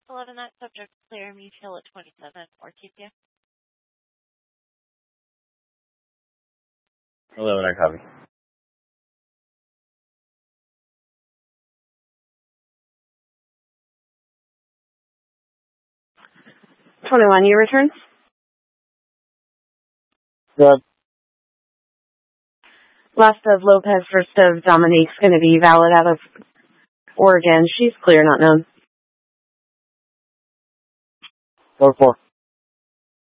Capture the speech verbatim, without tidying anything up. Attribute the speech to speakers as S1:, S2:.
S1: eleven, that subject clear, mutual at twenty-seven, or T P.
S2: eleven, I copy.
S3: twenty-one, you return?
S2: Good.
S3: Last of Lopez, first of Dominique's going to be valid out of Oregon. She's clear, not known.
S2: Four, four.